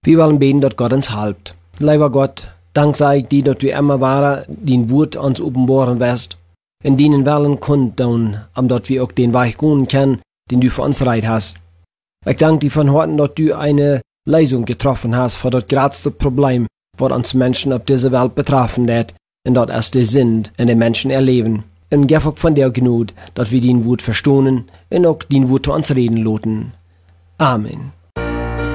Wir wollen beten, dass Gott uns hilft. Lieber Gott, dank sei ich dir, dass du immer wahre dein Wort uns offenbaren wirst, in denen Wellen kundtun, dass wir auch den Weg gehen können, den du für uns bereit hast. Ich danke dir von Herzen, dass du eine Lösung getroffen hast für das größte Problem, was uns Menschen auf dieser Welt betreffen wird, und das ist der Sinn in den Menschen erleben. Und gib auch von dir Gnade, dass wir dein Wort verstehen und auch dein Wort zu uns reden lassen. Amen.